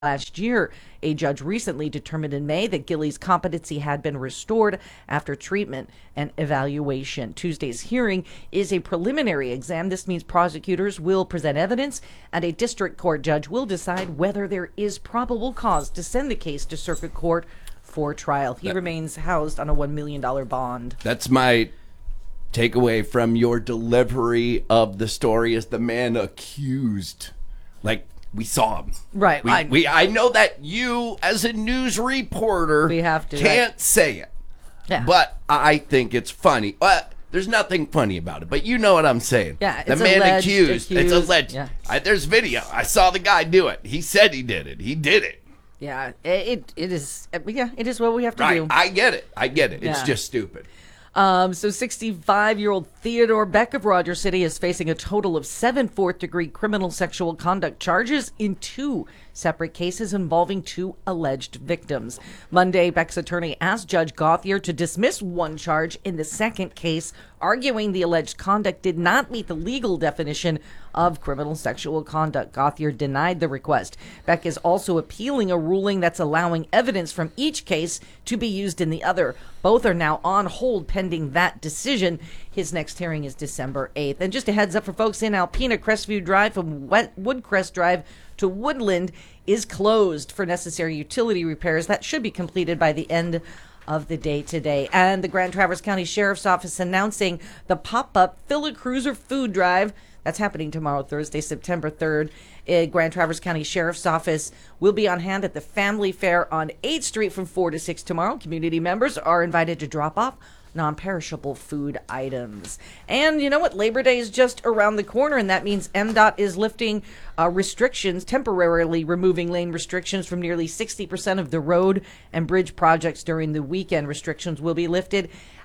last year. A judge recently determined in May that Gilley's competency had been restored after treatment and evaluation. Tuesday's hearing is a preliminary exam. This means prosecutors will present evidence and a district court judge will decide whether there is probable cause to send the case to circuit court for trial. He remains housed on a $1 million bond. That's my takeaway from your delivery of the story is the man accused. Like, we saw him. Right. I know that you, as a news reporter, can't say it. Yeah. But I think it's funny. There's nothing funny about it, but you know what I'm saying. Yeah, the man accused. It's alleged. Yeah. There's video. I saw the guy do it. He said he did it. He did it. Yeah, it is. Yeah, it is what we have to do. I get it. It's Yeah. just stupid. So 65-year-old Theodore Beck of Rogers City is facing a total of 7 fourth-degree criminal sexual conduct charges in 2 separate cases involving 2 alleged victims. Monday, Beck's attorney asked Judge Gauthier to dismiss 1 charge in the second case, arguing the alleged conduct did not meet the legal definition of criminal sexual conduct. Gauthier denied the request. Beck is also appealing a ruling that's allowing evidence from each case to be used in the other. Both are now on hold pending that decision. His next hearing is December 8th. And just a heads up for folks in Alpena, Crestview Drive from Woodcrest Drive to Woodland is closed for necessary utility repairs. That should be completed by the end of the day today. And the Grand Traverse County Sheriff's Office announcing the pop-up Fill a Cruiser food drive. That's happening tomorrow, Thursday, September 3rd. Grand Traverse County Sheriff's Office will be on hand at the Family Fair on 8th Street from 4 to 6 tomorrow. Community members are invited to drop off non-perishable food items. And you know what? Labor Day is just around the corner, and that means MDOT is lifting restrictions, temporarily removing lane restrictions from nearly 60% of the road and bridge projects during the weekend. Restrictions will be lifted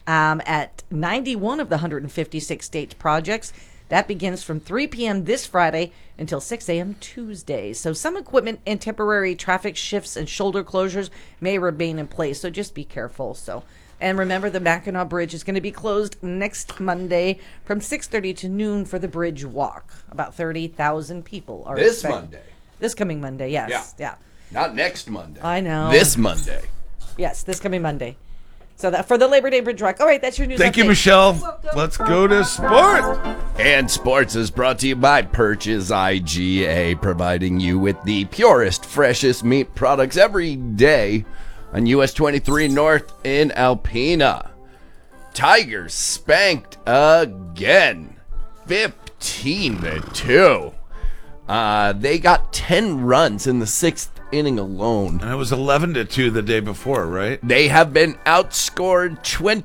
at 91 of the 156 state projects. That begins from 3 p.m. this Friday until 6 a.m. Tuesday. So some equipment and temporary traffic shifts and shoulder closures may remain in place, so just be careful. And remember, the Mackinac Bridge is going to be closed next Monday from 6:30 to noon for the bridge walk. About 30,000 people are Monday. This coming Monday, yes. Yeah. Not next Monday. I know. This Monday. Yes, this coming Monday. So that for the Labor Day Bridge Walk. All right, that's your news. Thank you, Michelle. Let's go to sports. And sports is brought to you by Purchase IGA, providing you with the purest, freshest meat products every day on US 23 North in Alpena. Tigers spanked again, 15-2. They got 10 runs in the 6th inning alone. And it was 11-2 the day before, right? They have been outscored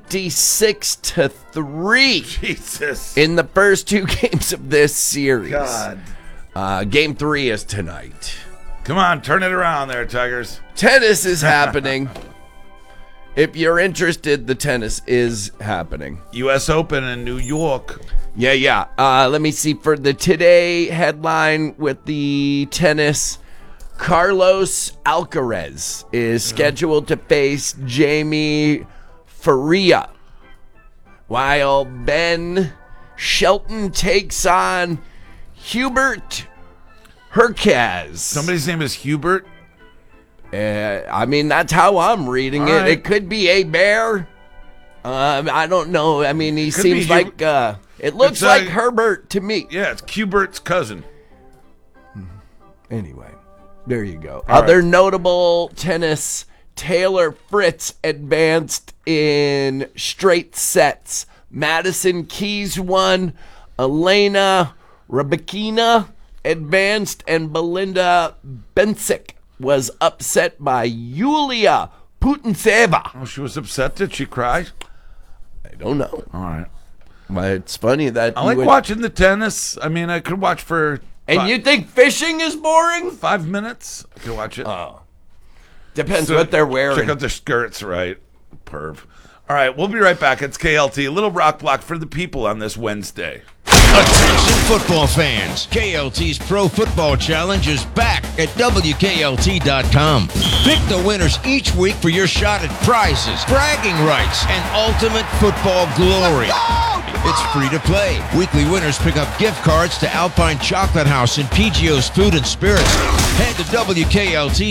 26-3. Jesus. In the first 2 games of this series. God. Game 3 is tonight. Come on, turn it around there, Tigers. Tennis is happening. If you're interested, the tennis is happening. U.S. Open in New York. Yeah. Let me see for the today headline with the tennis. Carlos Alcaraz is scheduled to face Jamie Faria, while Ben Shelton takes on Hubert Hurkacz. Somebody's name is Hubert? I mean, that's how I'm reading it. Right. It could be a bear. I don't know. I mean, he seems like it looks like Herbert to me. Yeah, it's Hubert's cousin. Anyway, there you go. Other notable tennis: Taylor Fritz advanced in straight sets. Madison Keys won. Elena Rybakina advanced, and Belinda Bencic was upset by Yulia Putintseva. Oh, she was upset? Did she cry? I don't know. All right. But it's funny that I like watching the tennis. I mean, I could watch for... And you think fishing is boring? 5 minutes? I could watch it. Oh. Depends what they're wearing. Check out their skirts, right? Perv. All right, we'll be right back. It's KLT, a little rock block for the people on this Wednesday. Attention football fans. KLT's Pro Football Challenge is back at WKLT.com. Pick the winners each week for your shot at prizes, bragging rights, and ultimate football glory. It's free to play. Weekly winners pick up gift cards to Alpine Chocolate House and PGO's Food and Spirits. Head to WKLT